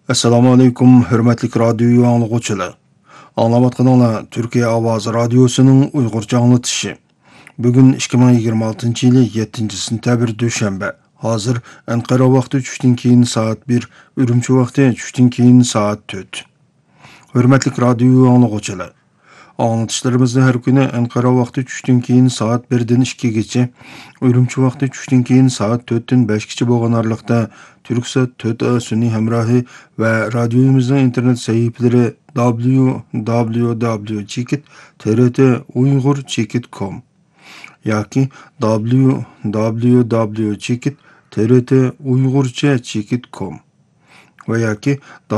Assalomu alaykum, hurmatli radio anglag'uvchilar. Anglayotganinglar Turkiya ovozi radiosining Uyg'urcha anglatishi. Bugun 2026-yil 7-sentabr dushanba. Hozir Anqara vaqti tushdan keyin soat 1, Urumchi vaqti tushdan keyin soat 4. Hurmatli radio anglag'uvchilar. Anlatışlarımızda her günü Ankara vakti tushdan keyin saat 1'den 2gacha, Urumchi vaqti tushdan keyin saat 4'den 5gacha bo'lgan aralıqda Turksat 4A sun'iy hamrohi va radiomizning internet sahifalari www.trt-uyg'ur.com yoki www.trt-uyg'urcha.com va yoki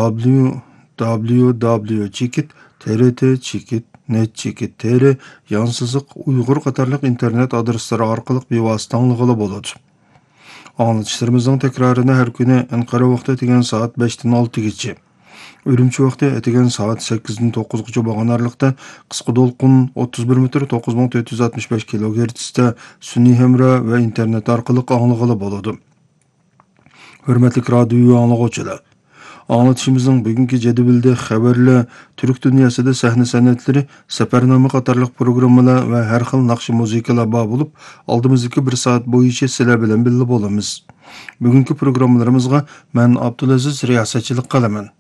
www.trt-net.tr yansızıq Uyghur qatarlıq internet adresleri arqılıq bevosita anglag'ili bo'ladi. Anlatışlarımızın tekrarını her günü Ankara vaqti etigen saat 5'den 6gacha, Urumchi vaqti etigen saat 8'den 9gacha bo'lgan aralıqda qisqa to'lqin 31 metr 9465 kHz'da sun'iy hamro va internet orqali anglag'ili bo'ladi. Hurmatli radio anglag'uvchilar, anlatışımızın bugünkü jadvalda xabarlar, Türk dünyasida sahne san'atlari, safarnoma qatorliq programmalar va har xil naqshi muzikalar bor bo'lib, oldimizdagi 1 soat bo'yicha sizlar bilan birga bo'lamiz. Bugungi programmalarimizga men Abdulaziz riyosatchilik qilaman.